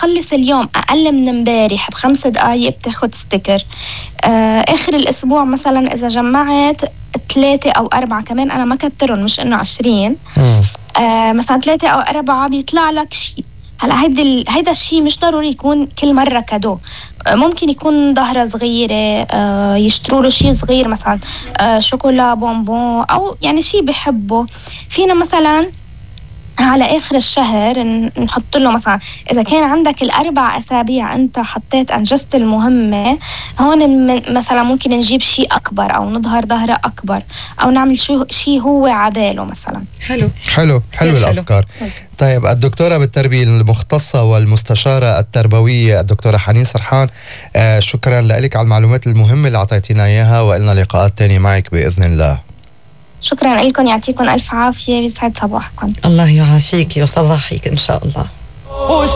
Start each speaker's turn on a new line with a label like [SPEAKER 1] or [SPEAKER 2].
[SPEAKER 1] تخلص اليوم أقل من امبارح ب5 دقايق بتاخد ستيكر. آخر الأسبوع مثلا إذا جمعت 3 أو 4 كمان، أنا ما كترهم مش إنه 20، مثلا 3 أو 4 بيطلع لك شيء. هلا هيدا الشيء مش ضروري يكون كل مرة كادو، ممكن يكون ظهرة صغيرة، يشتروا له شيء صغير مثلا شوكولا بونبون أو يعني شيء بحبه. فينا مثلا على آخر الشهر نحط له مثلا إذا كان عندك 4 أسابيع أنت حطيت أنجزت المهمة، هون مثلا ممكن نجيب شيء أكبر أو نظهر ظهره أكبر أو نعمل شيء هو عباله مثلا.
[SPEAKER 2] حلو الأفكار. طيب الدكتورة بالتربية المختصة والمستشارة التربوية الدكتورة حنين سرحان، شكرا لك على المعلومات المهمة اللي أعطيتينا إياها، وإلنا لقاءات تانية معك بإذن الله.
[SPEAKER 1] شكرا لكم، يعطيكم ألف عافية، يسعد صباحكم.
[SPEAKER 3] الله يعافيك وصباحك إن شاء الله.